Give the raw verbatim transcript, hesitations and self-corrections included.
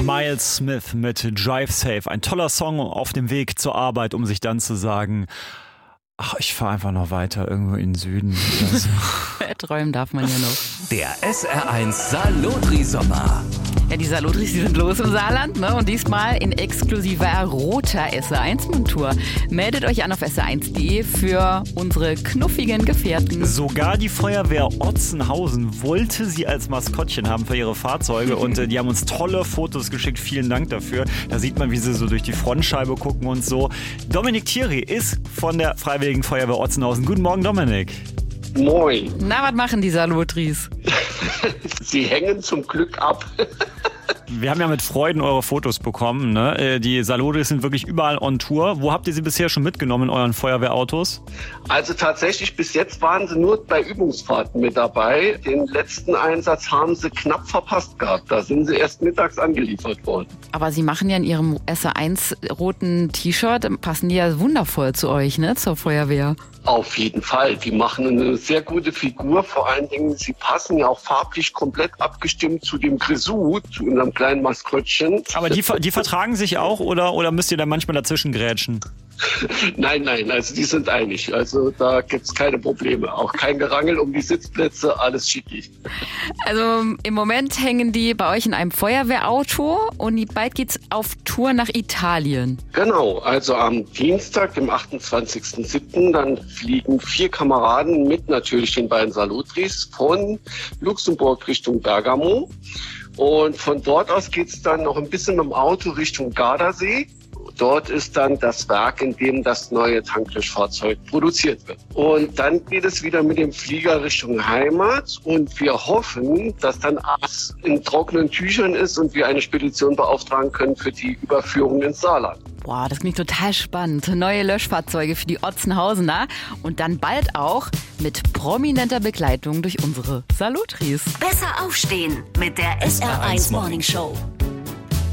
Miles Smith mit Drive Safe. Ein toller Song auf dem Weg zur Arbeit, um sich dann zu sagen, ach, ich fahre einfach noch weiter irgendwo in den Süden. So. Träumen darf man ja noch. Der S R eins Salotri-Sommer. Ja, die Salotris, die sind los im Saarland, ne? Und diesmal in exklusiver roter S R eins Montur. Meldet euch an auf S R eins punkt de für unsere knuffigen Gefährten. Sogar die Feuerwehr Otzenhausen wollte sie als Maskottchen haben für ihre Fahrzeuge und äh, die haben uns tolle Fotos geschickt. Vielen Dank dafür. Da sieht man, wie sie so durch die Frontscheibe gucken und so. Dominik Thierry ist von der Freiwilligen Feuerwehr Otzenhausen. Guten Morgen, Dominik. Moin. Na, was machen die Salotris? Sie hängen zum Glück ab. Wir haben ja mit Freuden eure Fotos bekommen. Ne? Die Salotris sind wirklich überall on Tour. Wo habt ihr sie bisher schon mitgenommen in euren Feuerwehrautos? Also tatsächlich, bis jetzt waren sie nur bei Übungsfahrten mit dabei. Den letzten Einsatz haben sie knapp verpasst gehabt. Da sind sie erst mittags angeliefert worden. Aber sie machen ja in ihrem S R eins roten T-Shirt, passen die ja wundervoll zu euch, ne, zur Feuerwehr. Auf jeden Fall. Die machen eine sehr gute Figur. Vor allen Dingen, sie passen ja auch farblich komplett abgestimmt zu dem Grisou, zu unserem kleinen Maskottchen. Aber die, die vertragen sich auch oder, oder müsst ihr da manchmal dazwischen grätschen? Nein, nein, also die sind einig. Also da gibt's keine Probleme. Auch kein Gerangel um die Sitzplätze, alles schickig. Also im Moment hängen die bei euch in einem Feuerwehrauto und bald geht's auf Tour nach Italien. Genau, also am Dienstag, dem achtundzwanzigsten siebten dann fliegen vier Kameraden mit natürlich den beiden Salotris von Luxemburg Richtung Bergamo. Und von dort aus geht's dann noch ein bisschen mit dem Auto Richtung Gardasee. Dort ist dann das Werk, in dem das neue Tanklöschfahrzeug produziert wird. Und dann geht es wieder mit dem Flieger Richtung Heimat. Und wir hoffen, dass dann alles in trockenen Tüchern ist und wir eine Spedition beauftragen können für die Überführung ins Saarland. Boah, das klingt total spannend. Neue Löschfahrzeuge für die Otzenhausener und dann bald auch mit prominenter Begleitung durch unsere Salotris. Besser aufstehen mit der S R eins Morning Show.